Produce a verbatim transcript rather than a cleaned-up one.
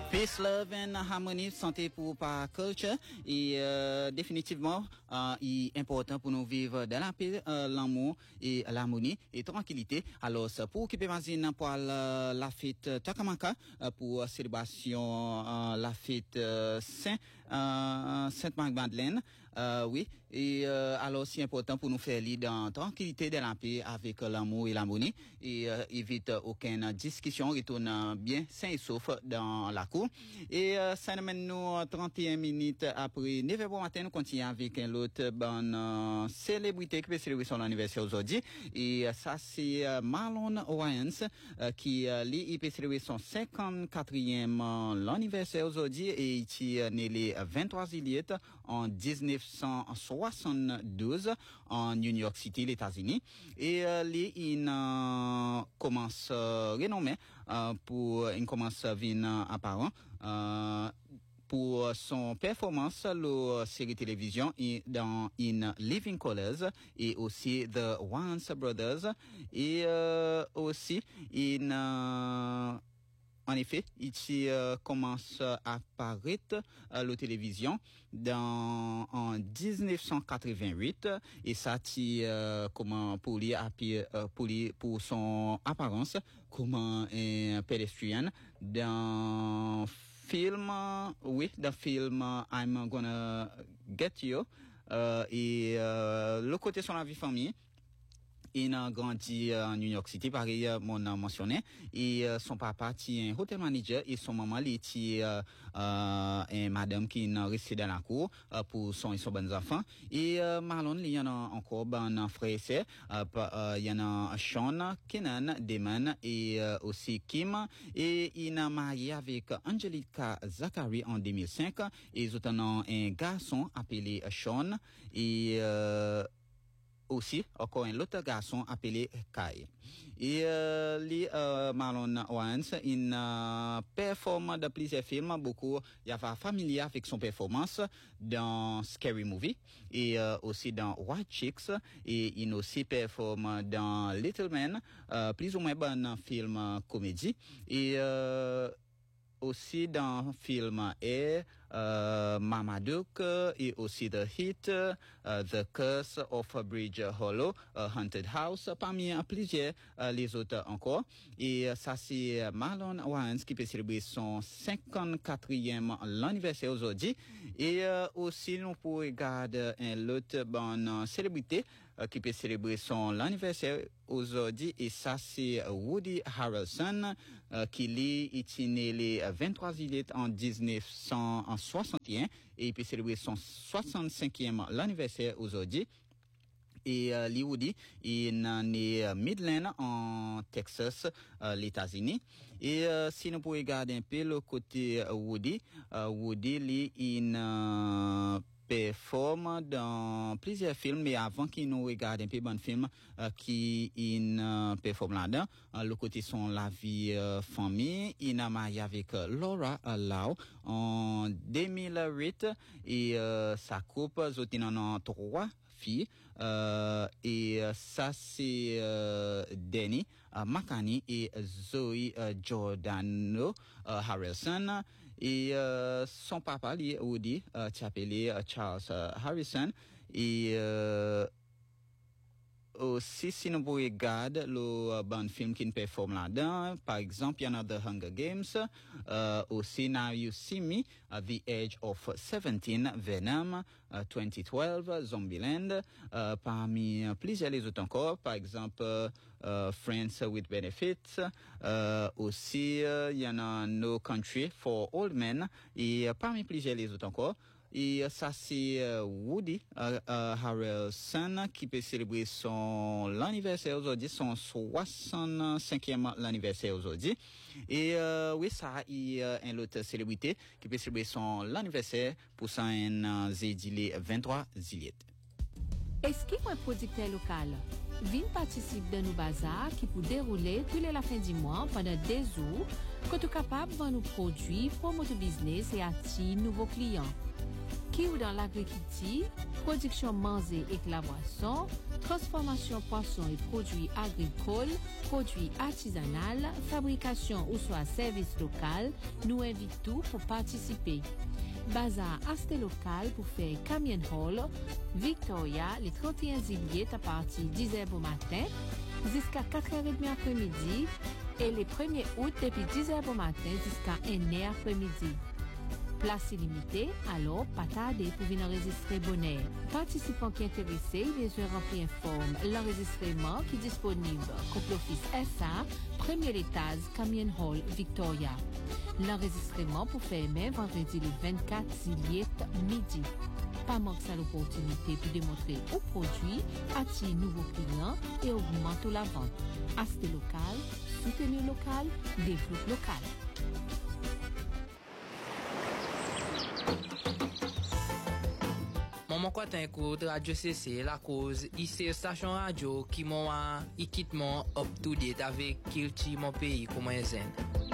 Peace, love and harmony, santé pour par culture et euh, définitivement euh, il est important pour nous vivre dans la paix, euh, l'amour et l'harmonie et tranquillité. Alors pour occuper Mazine pour la, la fête Takamaka euh, pour célébration euh, la fête euh, Saint euh, Sainte-Marie-Madeleine, euh, oui et euh, alors c'est important pour nous faire lire dans tranquillité dans la paix avec l'amour et l'harmonie et euh, évite aucune discussion, retourne bien sain et sauf dans la cour. Et euh, ça nous mène nous trente et une minutes après neuf heures matin, nous continuons avec un autre bonne euh, célébrité qui peut célébrer son anniversaire aujourd'hui. Et euh, ça c'est euh, Marlon Wayans euh, qui euh, lui, il peut célébrer son cinquante-quatrième euh, anniversaire aujourd'hui et il est né le vingt-trois juillet en dix-neuf cent soixante-douze en New York City, les États-Unis. Et euh, lui, il euh, commence euh, renommé euh, pour il commence à venir apparent euh, pour son performance la série télévision dans In Living Colors et aussi The Wayans Brothers et euh, aussi in euh, en effet, il euh, commence à apparaître à la télévision dans en dix-neuf cent quatre-vingt-huit et ça ti euh, comment pour lui euh, pour lui pour son apparence comme un pédestrian dans film oui dans film I'm Gonna Get You euh, et euh, le côté son la vie famille. Il a grandi en New York City, pareil, mon a mentionné. Et euh, son papa est un hotel manager et son maman est euh, euh, une madame qui est restée dans la cour euh, pour son et son bon enfants. Et euh, Marlon, il y en a encore ben frère et sœur. Euh, euh, il y en a Sean, Kenan, Damon et euh, aussi Kim. Et il a marié avec Angelica Zachary en deux mille cinq. Et ils ont un garçon appelé Sean. Et euh, aussi encore un autre garçon appelé Kai. Et euh, les euh, Marlon Wayans il euh, performe dans plusieurs films, beaucoup il y a familier avec son performance dans Scary Movie et euh, aussi dans White Chicks et il aussi performe dans Little Men, euh, plus ou moins bon film comédie et euh, aussi dans film Air, euh, Marmaduke et aussi The Hit, uh, The Curse of Bridge Hollow, uh, Haunted House, parmi uh, plusieurs uh, les autres encore. Et uh, ça c'est Marlon Wayans qui peut célébrer son cinquante-quatrième anniversaire aujourd'hui. Et uh, aussi nous pouvons regarder un autre bonne célébrité uh, qui peut célébrer son anniversaire aujourd'hui et ça c'est Woody Harrelson uh, qui est né le vingt-trois juillet en dix-neuf cent soixante et un et il peut célébrer son soixante-cinquième anniversaire aujourd'hui. Et euh, Lee Woody il est né à Midland en Texas, euh, les États-Unis. Et euh, si nous pouvons regarder un peu le côté euh, Woody, euh, Woody lui il euh, performe dans plusieurs films, mais avant qu'il nous regarde un peu bon film euh, qui il euh, performe là-dedans, euh, le côté son la vie euh, famille, il a marié avec euh, Laura euh, Lau en deux mille huit et euh, sa couple, ils ont trois filles euh, et euh, ça c'est euh, Danny euh, McCanny et Zoe euh, Giordano euh, Harrelson et euh, son papa lui Woody euh, s'appelait euh, Charles euh, Harrison et euh, aussi si nous regardons le uh, bon film qui performe là-dedans, par exemple il y en a The Hunger Games, uh, aussi Now You See Me, uh, The Age of seventeen, Venom, uh, twenty twelve, Zombieland, uh, parmi uh, plusieurs les autres encore, par exemple uh, Friends with Benefits, uh, aussi uh, il y en a No Country for Old Men et uh, parmi plusieurs les autres encore. Et ça c'est uh, Woody uh, uh, Harrelson qui peut célébrer son l'anniversaire aujourd'hui, son soixante-cinquième anniversaire aujourd'hui. Et uh, oui, ça il y a une autre célébrité qui peut célébrer son l'anniversaire pour son uh, zédilé vingt-trois juillet. Est-ce qu'il y a un producteur local? Vin participe de nos bazar qui peut dérouler tous les la fin du mois pendant deux jours, quand tu capable de nous produire pour notre business et attirer nouveaux clients. qui ou dans l'agriculture, production manger et la boisson, transformation poisson et produits agricoles, produits artisanaux, fabrication ou soit service local, nous invitons pour participer. Bazar Aste local pour faire Camien Hall, Victoria, le trente et un juillet à partir de dix heures au matin jusqu'à quatre heures trente après-midi et le premier août depuis dix heures au matin jusqu'à une heure après-midi. Place illimitée, alors pas tarder pour venir enregistrer bonheur. Participants qui intéressés, bien sûr remplir un forme. L'enregistrement qui est disponible contre l'office S A, premier étage, Camien Hall, Victoria. L'enregistrement pour faire même vendredi le vingt-quatre juillet midi. Pas manque ça l'opportunité pour démontrer au produit, attirer nouveaux clients et augmenter la vente. Aspect local, soutenir local, développe local. Mon quoi t'écoute Radio C C la cause ici station radio qui m'a équipement up to date avec Kilti mon pays comme un zen.